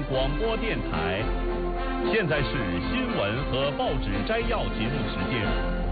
广播电台。现在是新闻和报纸摘要节目时间。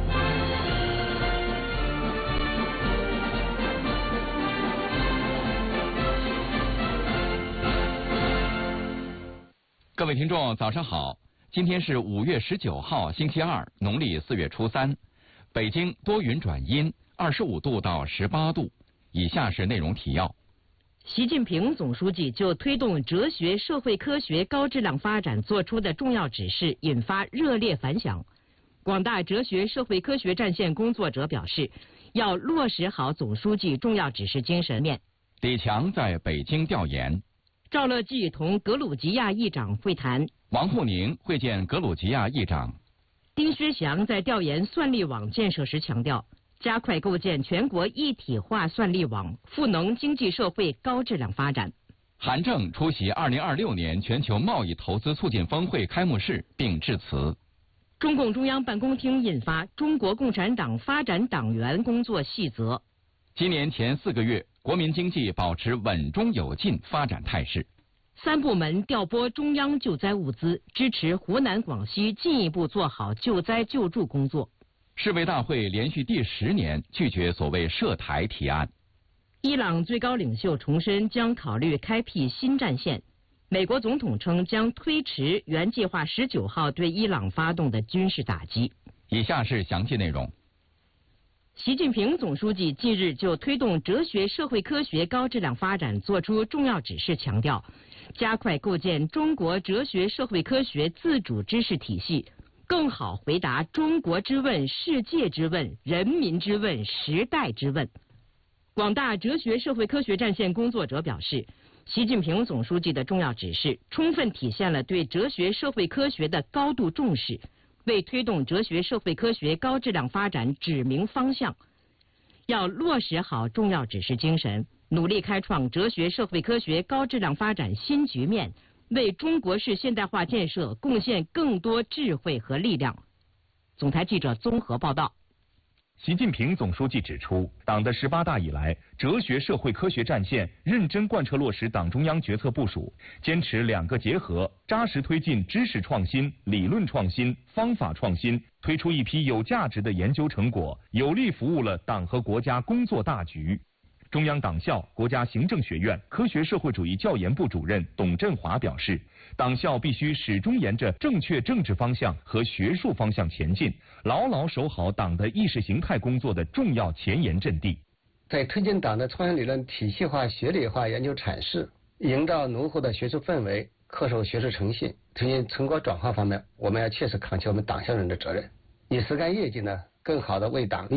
各位听众，早上好！今天是5月19号，星期二，农历4月初3。北京多云转阴，25度到18度。以下是内容提要。 习近平总书记就推动哲学社会科学高质量发展作出的重要指示引发热烈反响。广大哲学社会科学战线工作者表示，要落实好总书记重要指示精神面。 李强在北京调研。 赵乐际同格鲁吉亚议长会谈。 王沪宁会见格鲁吉亚议长。 丁薛祥在调研算力网建设时强调，加快构建全国一体化算力网，赋能经济社会高质量发展。 韩正出席2026年全球贸易投资促进峰会开幕式并致辞。 中共中央办公厅印发《中国共产党发展党员工作细则》。 今年前4个月，国民经济保持稳中有进发展态势。 3部门调拨中央救灾物资，支持湖南、广西进一步做好救灾救助工作。 世卫大会连续第10年拒绝所谓涉台提案。 伊朗最高领袖重申将考虑开辟新战线。美国总统称将推迟原计划19号对伊朗发动的军事打击。 以下是详细内容。 习近平总书记近日就推动哲学社会科学高质量发展作出重要指示，强调加快构建中国哲学社会科学自主知识体系，更好回答中国之问、世界之问、人民之问、时代之问。广大哲学社会科学战线工作者表示，习近平总书记的重要指示充分体现了对哲学社会科学的高度重视，为推动哲学社会科学高质量发展指明方向。要落实好重要指示精神，努力开创哲学社会科学高质量发展新局面，为中国式现代化建设贡献更多智慧和力量。总台记者综合报道。 习近平总书记指出，党的18大以来，哲学社会科学战线认真贯彻落实党中央决策部署，坚持2个结合，扎实推进知识创新、理论创新、方法创新，推出一批有价值的研究成果，有力服务了党和国家工作大局。中央党校国家行政学院科学社会主义教研部主任董振华表示，党校必须始终沿着正确政治方向和学术方向前进，牢牢守好党的意识形态工作的重要前沿阵地。 在推进党的创新理论体系化、学理化研究阐释，营造浓厚的学术氛围，恪守学术诚信，推进成果转化方面，我们要切实扛起我们党校人的责任，以实干业绩呢，更好的为党